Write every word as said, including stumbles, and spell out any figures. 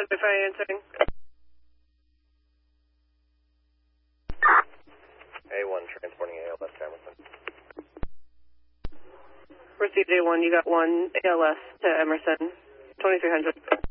ahead by answering. A one, transporting A L S to Emerson. Received A one, you got one A L S to Emerson, twenty-three hundred.